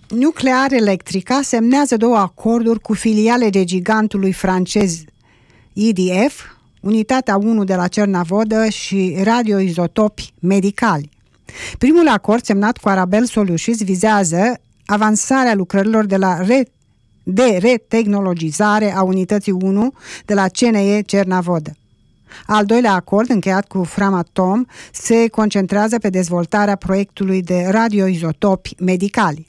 Nuclear Electrica semnează 2 acorduri cu filiale de gigantului francez EDF, Unitatea 1 de la Cernavodă și radioizotopi medicali. Primul acord semnat cu Arabel Solutions vizează avansarea lucrărilor de retehnologizare a Unității 1 de la CNE Cernavodă. Al doilea acord, încheiat cu Framatome, se concentrează pe dezvoltarea proiectului de radioizotopi medicali.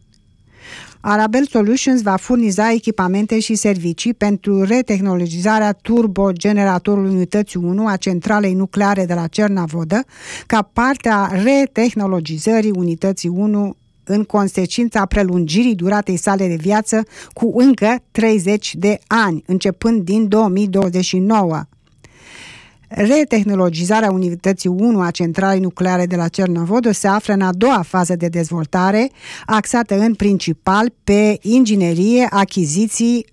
Arabel Solutions va furniza echipamente și servicii pentru retehnologizarea turbogeneratorului Unității 1 a centralei nucleare de la Cernavodă, ca parte a retehnologizării Unității 1 în consecința prelungirii duratei sale de viață cu încă 30 de ani, începând din 2029. Retehnologizarea Unității 1 a centralei nucleare de la Cernavodă se află în a doua fază de dezvoltare, axată în principal pe inginerie, achiziții,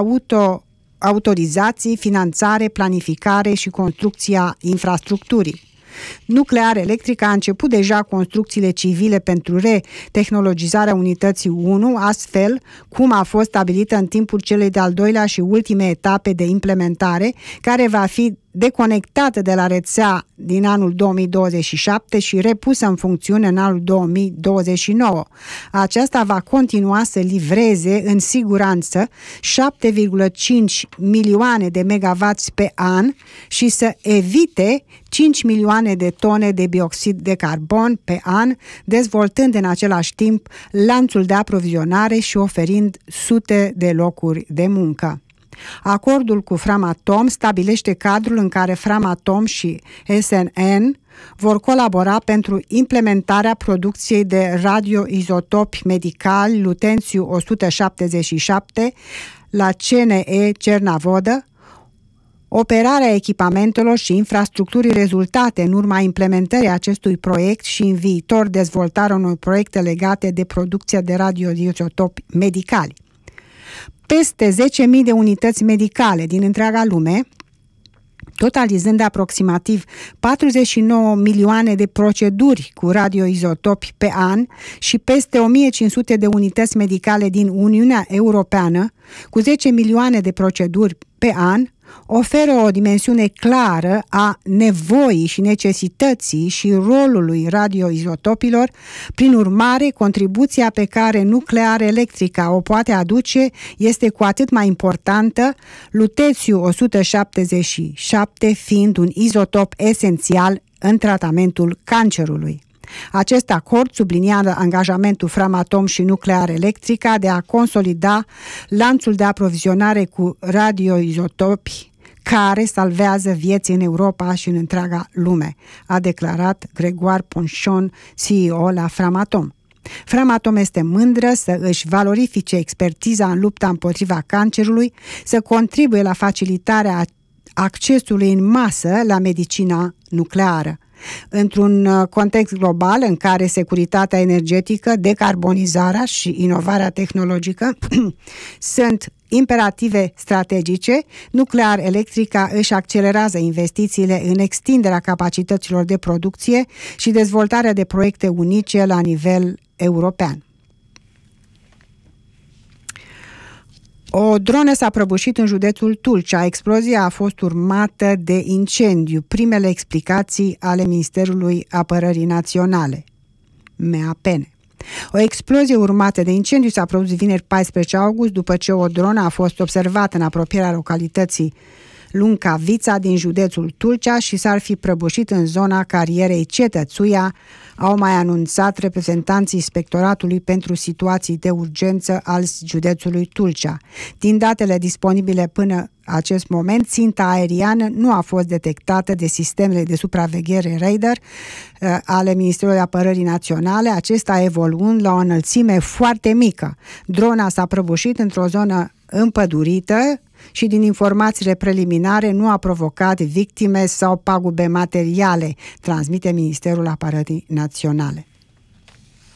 autorizații, finanțare, planificare și construcția infrastructurii. Nuclear Electrica a început deja construcțiile civile pentru retehnologizarea Unității 1, astfel cum a fost stabilită în timpul celei de-al doilea și ultime etape de implementare, care va fi deconectată de la rețea din anul 2027 și repusă în funcțiune în anul 2029. Aceasta va continua să livreze în siguranță 7,5 milioane de megawatts pe an și să evite 5 milioane de tone de bioxid de carbon pe an, dezvoltând în același timp lanțul de aprovizionare și oferind sute de locuri de muncă. Acordul cu Framatome stabilește cadrul în care Framatome și SNN vor colabora pentru implementarea producției de radioizotopi medicali Lutențiu-177 la CNE Cernavodă, operarea echipamentelor și infrastructurii rezultate în urma implementării acestui proiect și în viitor dezvoltarea unor proiecte legate de producția de radioizotopi medicali. Peste 10.000 de unități medicale din întreaga lume, totalizând aproximativ 49 milioane de proceduri cu radioizotopi pe an și peste 1.500 de unități medicale din Uniunea Europeană, cu 10 milioane de proceduri pe an, oferă o dimensiune clară a nevoii și necesității și rolului radioizotopilor. Prin urmare, contribuția pe care Nuclear Electrica o poate aduce este cu atât mai importantă, Lutețiu-177 fiind un izotop esențial în tratamentul cancerului. Acest acord subliniază angajamentul Framatome și Nuclear Electrica de a consolida lanțul de aprovizionare cu radioizotopi care salvează vieți în Europa și în întreaga lume, a declarat Grégoire Ponchon, CEO la Framatome. Framatome este mândră să își valorifice expertiza în lupta împotriva cancerului, să contribuie la facilitarea accesului în masă la medicina nucleară. Într-un context global în care securitatea energetică, decarbonizarea și inovarea tehnologică sunt imperative strategice, Nuclear Electrica își accelerează investițiile în extinderea capacităților de producție și dezvoltarea de proiecte unice la nivel european. O dronă s-a prăbușit în județul Tulcea. Explozia a fost urmată de incendiu. Primele explicații ale Ministerului Apărării Naționale, MEAPN. O explozie urmată de incendiu s-a produs vineri 14 august după ce o dronă a fost observată în apropierea localității Luncavița din județul Tulcea și s-ar fi prăbușit în zona carierei Cetățuia, au mai anunțat reprezentanții Inspectoratului pentru Situații de Urgență al județului Tulcea. Din datele disponibile până acest moment, ținta aeriană nu a fost detectată de sistemele de supraveghere radar ale Ministerului Apărării Naționale, acesta evoluând la o înălțime foarte mică. Drona s-a prăbușit într-o zonă împădurită și din informațiile preliminare nu a provocat victime sau pagube materiale, transmite Ministerul Apărării Naționale.